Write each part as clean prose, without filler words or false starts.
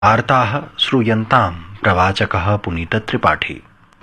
वार्ताः श्रूयन्तां प्रवाचकः पुनीतत्रिपाठी।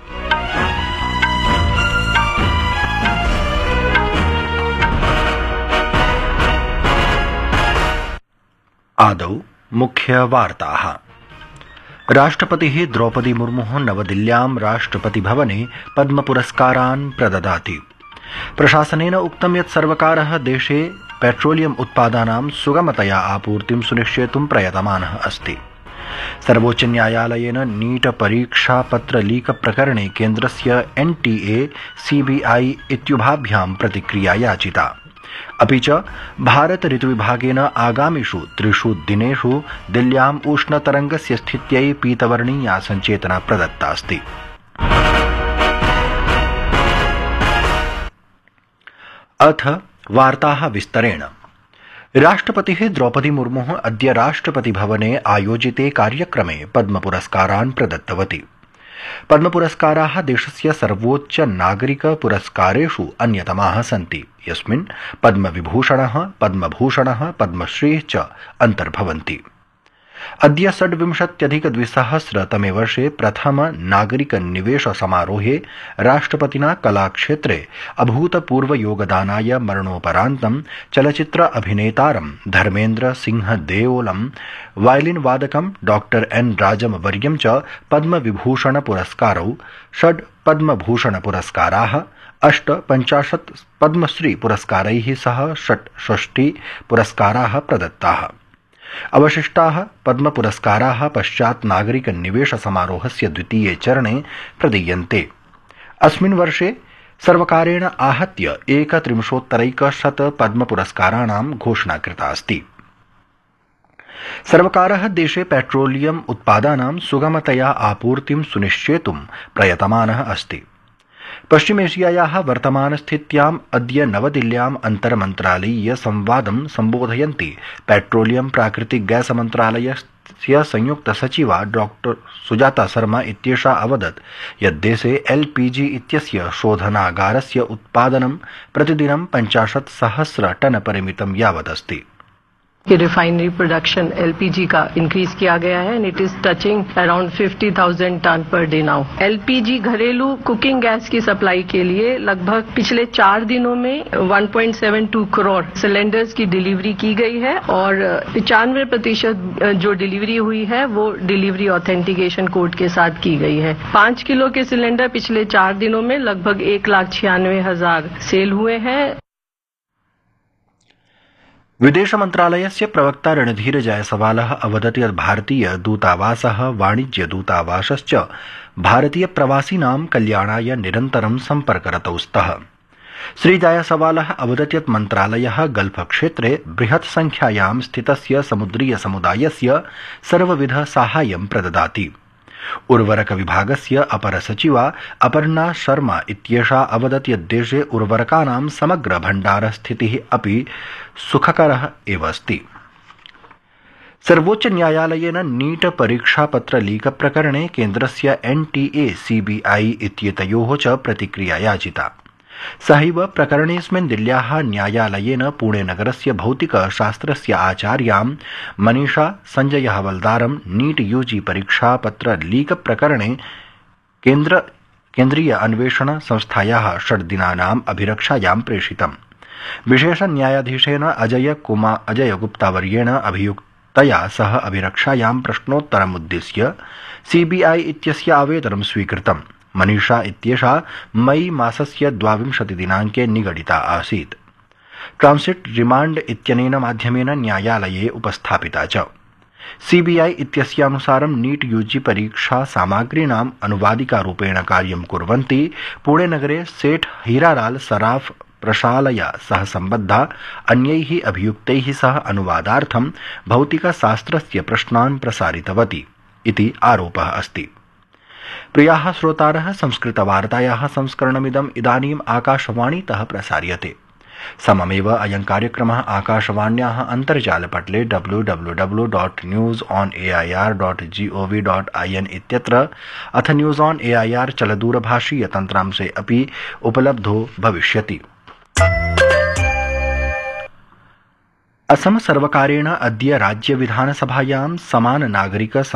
आदौ मुख्यवार्ताः। राष्ट्रपतिः द्रौपदी मुर्मुः नवदिल्ल्यां राष्ट्रपतिभवने पद्मपुरस्कारान् प्रददाति। प्रशासनेन उक्तं यत् सर्वकारः देशे पेट्रोलियम उत्पादानां सुगमतया आपूर्तिं सुनिश्चेतुं प्रयतमानः अस्ति। सर्वोच्च न्यायालयेन नीट परीक्षापत्र लीक प्रकरणे केन्द्रस्य NTA CBI इत्युभाभ्यां प्रतिक्रिया याचिता। अपि च भारत ऋतुविभागेन आगामिषु 3 दिनेषु दिल्ल्याम् उष्णतरङ्गस्य स्थित्यै पीतवर्णीया सञ्चेतना प्रदत्ता अस्ति। अथ वार्ताः विस्तरेण। राष्ट्रपतिः द्रौपदी मुर्मुः अद्य राष्ट्रपतिभवने आयोजिते कार्यक्रमे पद्मपुरस्कारान् प्रदत्तवती। पद्मपुरस्काराः देशस्य सर्वोच्च नागरिक पुरस्कारेषु अन्यतमाः सन्ति, यस्मिन् पद्मविभूषणः, पद्मभूषणः, पद्मश्रीः च अन्तर्भवन्ति। अद्य 26-2000 वर्षे प्रथम नागरिक निवेश समारोहे राष्ट्रपतिना कलाक्षेत्रे अभूतपूर्व योगदानाय मरणोपरान्तं चलचित्र अभिनेतारं धर्मेन्द्र सिंह देओलं, वायलिन वादकं डॉ N राजम वर्यं च पद्मविभूषण पुरस्कारौ, 6 पद्मभूषण पुरस्काराः, 58 पद्मश्री पुरस्कारैः सह 66 पुरस्काराः प्रदत्ताः। अवशिष्टाः पद्मपुरस्काराः पश्चात् नागरिक निवेश समारोहस्य द्वितीये चरणे प्रदीयन्ते। अस्मिन् वर्षे सर्वकारेण आहत्य 31 पद्मपुरस्काराणां घोषणा कृता अस्ति। सर्वकारः देशे पेट्रोलियम उत्पादानां सुगमतया आपूर्तिं सुनिश्चेतुं प्रयतमानः अस्ति। पश्चिमेशियायाः वर्तमानस्थित्याम् अद्य नवदिल्ल्याम् अन्तर्मन्त्रालयीय संवादं सम्बोधयन्ती पेट्रोलियम प्राकृतिक गैस मन्त्रालयस्य संयुक्त सचिवा डॉ सुजाता शर्मा इत्येषा अवदत् यत् देशे LPG इत्यस्य शोधनागारस्य उत्पादनं प्रतिदिनं 50,000 टन परिमितं यावदस्ति। रिफाइनरी प्रोडक्शन LPG का इंक्रीज किया गया है and it is touching around 50,000 ton per day now. LPG घरेलू कुकिंग गैस की सप्लाई के लिए लगभग पिछले 4 दिनों में 1.72 करोड़ सिलेंडर्स की डिलीवरी की गई है और 95% जो डिलीवरी हुई है वो डिलीवरी ऑथेंटिकेशन कोड के साथ की गई है। 5 किलो के सिलेंडर पिछले 4 दिनों में लगभग 1,96,000 सेल हुए हैं। विदेश मन्त्रालयस्य प्रवक्ता रणधीर जायसवालः अवदत् यत् भारतीय दूतावासः, वाणिज्य दूतावासश्च भारतीय प्रवासिनां कल्याणाय निरन्तरं सम्पर्करतौ स्तः। श्री जायसवालः अवदत् यत् मन्त्रालयः गल्फ क्षेत्रे बृहत् संख्यायां स्थितस्य समुद्रीय समुदायस्य सर्वविध साहाय्यं प्रददाति। उर्वरक विभागस्य अपर सचिवा अपर्णा शर्मा इत्येषा अवदत् यत् देशे उर्वरकानां समग्र भण्डार स्थितिः अपि सुखकरः एव अस्ति। सर्वोच्च न्यायालयेन नीट परीक्षापत्र लीक प्रकरणे केन्द्रस्य NTA CBI इत्येतयोः च प्रतिक्रिया याचिता। सहैव प्रकरणेऽस्मिन् दिल्ल्याः न्यायालयेन पुणेनगरस्य भौतिकशास्त्रस्य आचार्यां मनीषा संजय हवलदारं नीट UG परीक्षापत्र लीक प्रकरणे केन्द्रीय अन्वेषण संस्थायाः 6 दिनानाम् अभिरक्षायां प्रेषितम्। विशेष न्यायाधीशेन अजय गुप्तावर्येण अभियुक्तया सह अभिरक्षायां प्रश्नोत्तरमुद्दिश्य CBI इत्यस्य आवेदनं स्वीकृतम्। मनीषा इत्येषा मई मासस्य 22 दिनाङ्के निगडिता आसीत्। ट्रांसिट रिमाण्ड इत्यनेन माध्यमेन न्यायालये उपस्थापिता च। CBI इत्यस्यानुसारं नीट UG परीक्षा सामग्रीणाम् अनुवादिकारूपेण कार्यं कुर्वन्ती पुणेनगरे सेठ हीरालाल सराफ प्रशालया सह सम्बद्धा अन्यैः अभियुक्तैः सह अनुवादार्थं भौतिकशास्त्रस्य प्रश्नान् प्रसारितवती इति आरोपः अस्ति। प्रियाः श्रोतारः, संस्कृतवार्तायाः संस्करणमिदम् इदानीम् आकाशवाणीतः प्रसार्यते। सममेव अयं कार्यक्रमः आकाशवाण्याः अन्तर्जालपटले www.newsonair.gov.in इत्यत्र अथ न्यूज़ ऑन AIR चलदूरभाषीय तन्त्रांशे अपि उपलब्धो भविष्यति। असम सर्वकारेण अद्य राज्य विधानसभायां समान नागरिक